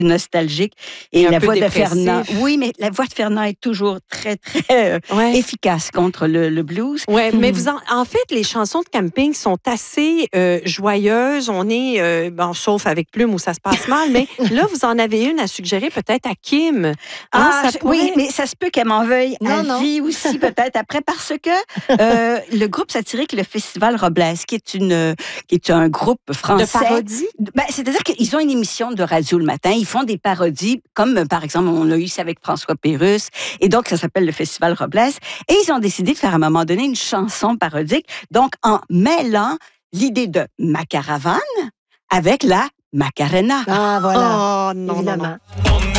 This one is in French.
nostalgique. Et la voix de Fernand. Oui, mais la voix de Fernand est toujours très, très efficace contre le blues. Oui, mais en fait, les chansons de camping sont assez joyeuses. On est, sauf avec Plume où ça se passe mal, mais là, vous en avez une à suggérer peut-être à Kim. Oui, mais ça se peut qu'elle m'en veuille à vie aussi, peut-être après, parce que le groupe satirique, le Festival Robles, qui est un groupe français. De parodie? C'est-à-dire qu'ils ont une émission de radio le matin. Ils font des parodies, comme par exemple, on a eu ça avec François Pérusse. Et donc, ça s'appelle le Festival Robles. Et ils ont décidé de faire à un moment donné une chanson parodique. Donc, en mêlant l'idée de Ma Caravane avec la Macarena. Ah, voilà. Oh, non, évidemment. Non.